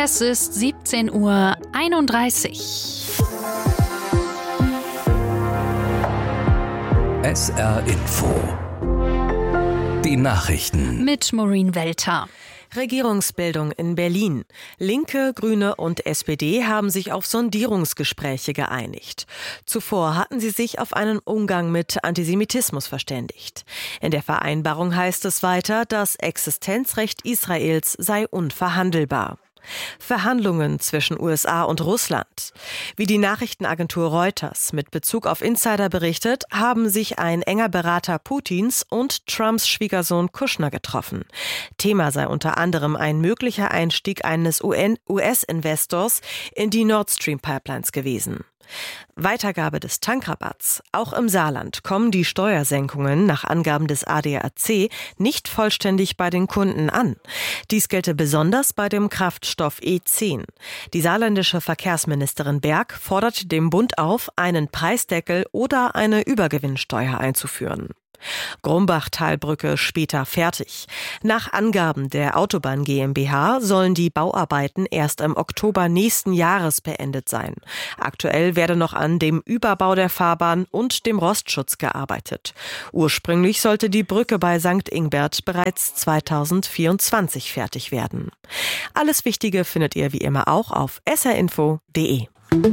Es ist 17:31 Uhr. SR Info. Die Nachrichten. Mit Maureen Welter. Regierungsbildung in Berlin. Linke, Grüne und SPD haben sich auf Sondierungsgespräche geeinigt. Zuvor hatten sie sich auf einen Umgang mit Antisemitismus verständigt. In der Vereinbarung heißt es weiter, das Existenzrecht Israels sei unverhandelbar. Verhandlungen zwischen USA und Russland. Wie die Nachrichtenagentur Reuters mit Bezug auf Insider berichtet, haben sich ein enger Berater Putins und Trumps Schwiegersohn Kushner getroffen. Thema sei unter anderem ein möglicher Einstieg eines US-Investors in die Nord Stream Pipelines gewesen. Weitergabe des Tankrabatts. Auch im Saarland kommen die Steuersenkungen nach Angaben des ADAC nicht vollständig bei den Kunden an. Dies gelte besonders bei dem Kraftstoff E10. Die saarländische Verkehrsministerin Berg fordert dem Bund auf, einen Preisdeckel oder eine Übergewinnsteuer einzuführen. Grumbach-Talbrücke später fertig. Nach Angaben der Autobahn GmbH sollen die Bauarbeiten erst im Oktober nächsten Jahres beendet sein. Aktuell werde noch an dem Überbau der Fahrbahn und dem Rostschutz gearbeitet. Ursprünglich sollte die Brücke bei St. Ingbert bereits 2024 fertig werden. Alles Wichtige findet ihr wie immer auch auf srinfo.de.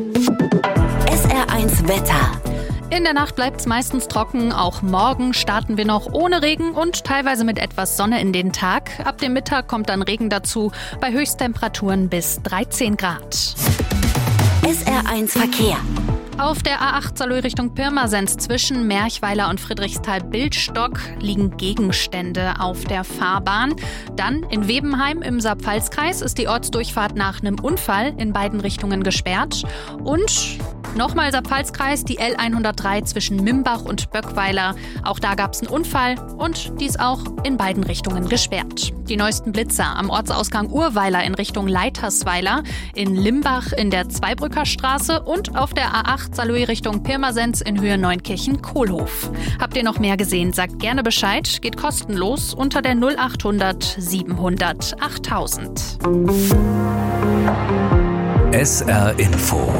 SR1 Wetter. In der Nacht bleibt es meistens trocken. Auch morgen starten wir noch ohne Regen und teilweise mit etwas Sonne in den Tag. Ab dem Mittag kommt dann Regen dazu, bei Höchsttemperaturen bis 13 Grad. SR1 Verkehr. Auf der A8 Saarlouis Richtung Pirmasens zwischen Merchweiler und Friedrichsthal-Bildstock liegen Gegenstände auf der Fahrbahn. Dann in Webenheim im Saar-Pfalz-Kreis ist die Ortsdurchfahrt nach einem Unfall in beiden Richtungen gesperrt. Und nochmal Saar-Pfalz-Kreis, die L103 zwischen Mimbach und Böckweiler. Auch da gab es einen Unfall und die ist auch in beiden Richtungen gesperrt. Die neuesten Blitzer am Ortsausgang Urweiler in Richtung Leitersweiler, in Limbach in der Zweibrücker Straße und auf der A8 Saarlouis Richtung Pirmasens in Höhe Neunkirchen-Kohlhof. Habt ihr noch mehr gesehen? Sagt gerne Bescheid. Geht kostenlos unter der 0800 700 8000. SR Info.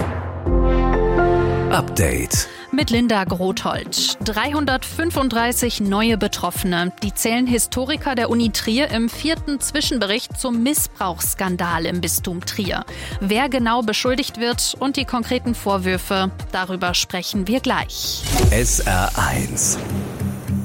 Update. Mit Linda Grothold. 335 neue Betroffene. Die zählen Historiker der Uni Trier im 4. Zwischenbericht zum Missbrauchsskandal im Bistum Trier. Wer genau beschuldigt wird und die konkreten Vorwürfe, darüber sprechen wir gleich. SR1.